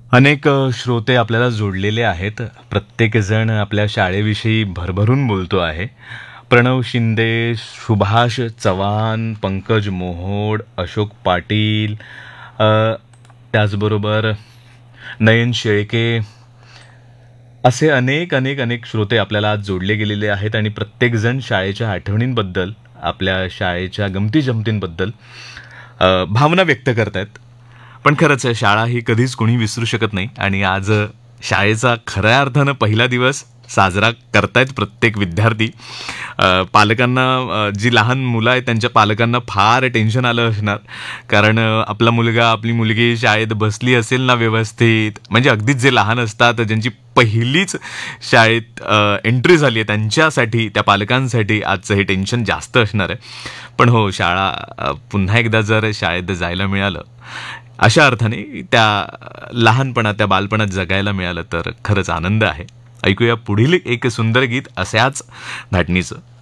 अनेक श्रोते आपल्याला जोडलेले आहेत. प्रत्येकजण आपल्या शाळेविषयी भरभरून बोलतो आहे. प्रणव शिंदे, सुभाष चव्हाण, पंकज मोहोड, अशोक पाटील, अ, त्याचबरोबर नयन शेळके, असे अनेक अनेक अनेक श्रोते आपल्याला आज जोडले गेलेले आहेत आणि प्रत्येकजण शाळेच्या आठवणींबद्दल, आपल्या शाळेच्या गमती जमतींबद्दल भावना व्यक्त करतायत. पण खरंच आहे, शाळा ही कधीच कोणी विसरू शकत नाही आणि आज शाळेचा खऱ्या अर्थानं पहिला दिवस साजरा करतायत प्रत्येक विद्यार्थी. पालकांना, जी लहान मुलं आहेत त्यांच्या पालकांना फार टेन्शन आलं असणार, कारण आपला मुलगा आपली मुलगी शाळेत बसली असेल ना व्यवस्थित, म्हणजे अगदीच जे लहान असतात, ज्यांची पहिलीच शाळेत एंट्री झाली आहे, त्यांच्यासाठी, त्या पालकांसाठी आजचं हे टेन्शन जास्त असणार आहे. पण हो, शाळा पुन्हा एकदा जर शाळेत जायला मिळालं, अशा अर्थाने त्या लहानपणात, त्या बालपणात जगायला मिळालं तर खरंच आनंद आहे. ऐकूया पुढील एक सुंदर गीत अशाच धाटणीचं.